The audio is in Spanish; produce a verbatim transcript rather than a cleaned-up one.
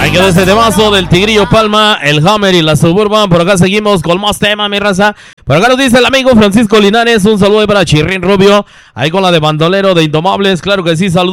Ahí quedó ese temazo del Tigrillo Palma, el Hammer y la Suburban. Por acá seguimos con más tema, mi raza. Por acá nos dice el amigo Francisco Linares. Un saludo para Chirrín Rubio. Ahí con la de bandolero de Indomables. Claro que sí, saludos.